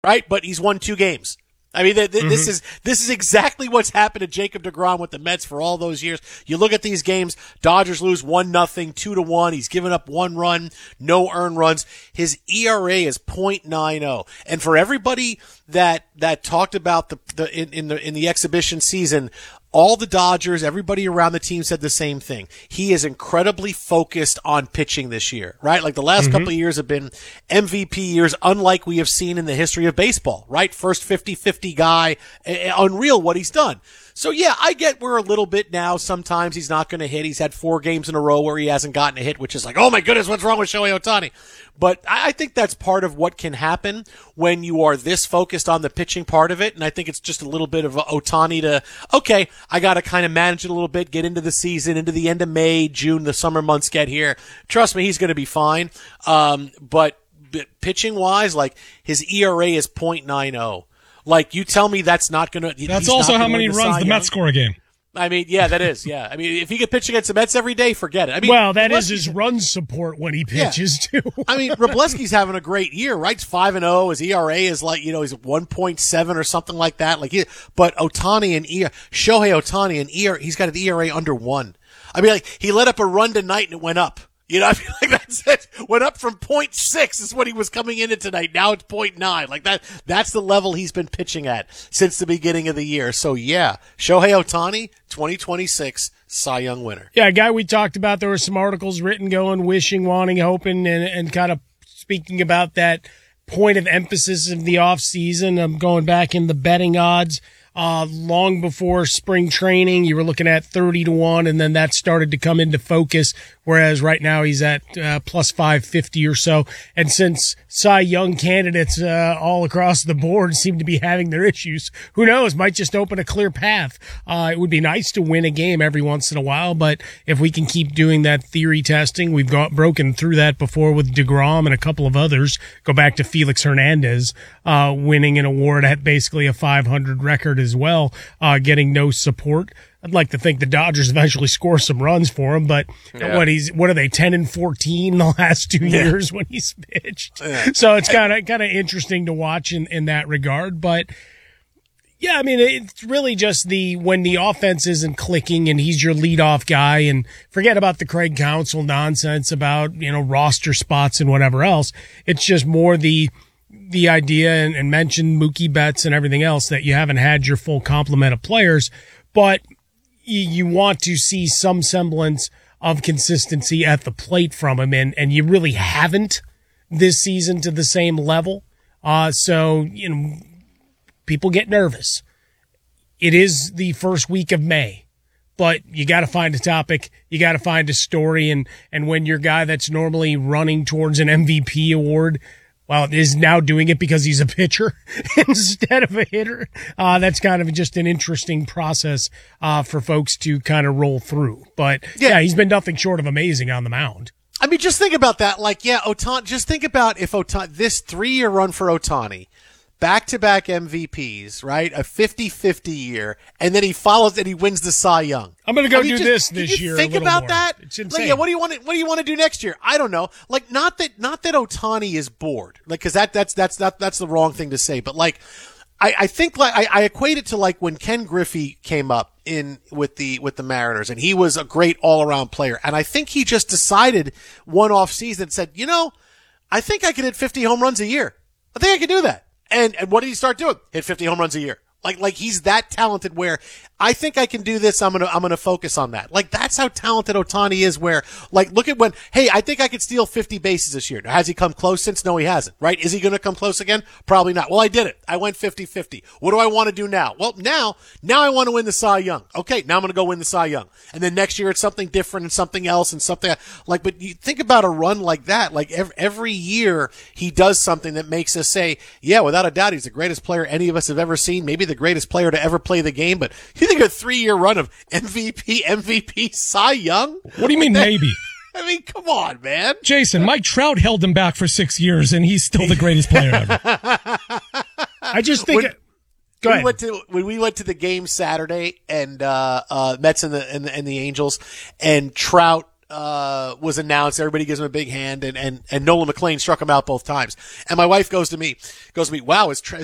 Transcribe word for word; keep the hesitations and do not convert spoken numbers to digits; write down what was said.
right? But he's won two games. I mean, th- th- mm-hmm. this is this is exactly what's happened to Jacob deGrom with the Mets for all those years. You look at these games, Dodgers lose one nothing, two to one. He's given up one run, no earned runs. His E R A is point nine oh. And for everybody that that talked about the the in, in the in the exhibition season, all the Dodgers, everybody around the team said the same thing. He is incredibly focused on pitching this year, right? Like the last mm-hmm. couple of years have been M V P years, unlike we have seen in the history of baseball, right? First fifty-fifty guy, unreal what he's done. So yeah, I get we're a little bit now. Sometimes he's not going to hit. He's had four games in a row where he hasn't gotten a hit, which is like, oh my goodness, what's wrong with Shohei Ohtani? But I think that's part of what can happen when you are this focused on the pitching part of it. And I think it's just a little bit of Ohtani to, okay, I got to kind of manage it a little bit, get into the season, into the end of May, June, the summer months get here. Trust me, he's going to be fine. Um, but pitching wise, like his E R A is point nine oh. Like, you tell me that's not going to... That's also how many runs the Mets score a game. I mean, yeah, that is, yeah. I mean, if he could pitch against the Mets every day, forget it. I mean, well, that is his run support when he pitches, yeah. too. I mean, Wroblewski's having a great year, right? He's five and oh. His E R A is like, you know, he's one point seven or something like that. Like, he, But Ohtani and E R A, Shohei Ohtani and E R A, he's got an E R A under one. I mean, like, he let up a run tonight and it went up. You know, I feel like that's it. Went up from point six is what he was coming into tonight. Now it's point nine. Like that, that's the level he's been pitching at since the beginning of the year. So yeah, Shohei Ohtani, twenty twenty-six Cy Young winner. Yeah, a guy we talked about, there were some articles written going, wishing, wanting, hoping, and, and kind of speaking about that point of emphasis of the off season. I'm going back in the betting odds. Uh, long before spring training, you were looking at thirty to one, and then that started to come into focus, whereas right now he's at uh, plus five fifty or so. And since Cy Young candidates uh, all across the board seem to be having their issues, who knows, might just open a clear path. Uh, it would be nice to win a game every once in a while, but if we can keep doing that theory testing, we've got broken through that before with deGrom and a couple of others. Go back to Felix Hernandez uh, winning an award at basically a five hundred record as well, uh, getting no support. I'd like to think the Dodgers eventually score some runs for him, but yeah. what he's, what are they, ten and fourteen the last two yeah. years when he's pitched? Yeah. So it's kind of, kind of interesting to watch in, in that regard. But yeah, I mean, it's really just the, when the offense isn't clicking and he's your leadoff guy, and forget about the Craig Counsell nonsense about, you know, roster spots and whatever else. It's just more the, the idea and, and mentioned Mookie Betts and everything else that you haven't had your full complement of players, but you, you want to see some semblance of consistency at the plate from him, and, and you really haven't this season to the same level. Uh, so, you know, people get nervous. It is the first week of May, but you got to find a topic. You got to find a story. And, and when your guy that's normally running towards an M V P award, well, is now doing it because he's a pitcher instead of a hitter. Uh, that's kind of just an interesting process, uh, for folks to kind of roll through. But yeah. yeah, he's been nothing short of amazing on the mound. I mean, just think about that. Like, yeah, Ohtani, just think about if Ohtani, this three year run for Ohtani, back-to-back M V Ps, right? A fifty-fifty year, and then he follows and he wins the Cy Young. I'm going to go I mean, do just, this this you year. Think about more. that. It's insane. Like, yeah, what do you want to what do you want to do next year? I don't know. Like, not that not that Ohtani is bored, like, because that that's that's that that's the wrong thing to say. But like, I, I think like I, I equate it to like when Ken Griffey came up in with the with the Mariners, and he was a great all around player, and I think he just decided one off season and said, you know, I think I could hit fifty home runs a year. I think I can do that. And, and what did he start doing? Hit fifty home runs a year. Like, like he's that talented where I think I can do this. I'm going to, I'm going to focus on that. Like, that's how talented Ohtani is where, like, look at when, hey, I think I could steal fifty bases this year. Now, has he come close since? No, he hasn't, right? Is he going to come close again? Probably not. Well, I did it. I went fifty-fifty. What do I want to do now? Well, now, now I want to win the Cy Young. Okay. Now I'm going to go win the Cy Young. And then next year it's something different and something else and something like, but you think about a run like that, like every, every year he does something that makes us say, yeah, without a doubt, he's the greatest player any of us have ever seen. Maybe the greatest player to ever play the game, but you think a three-year run of M V P, M V P, Cy Young? What do you mean, maybe? I mean, come on, man. Jason, Mike Trout held him back for six years, and he's still the greatest player ever. I just think... When, go we ahead. Went to, when we went to the game Saturday, and uh, uh, Mets and the, and the, and the Angels, and Trout uh, was announced. Everybody gives him a big hand, and, and, and Nolan McLean struck him out both times. And my wife goes to me, goes to me, wow, is, Tra-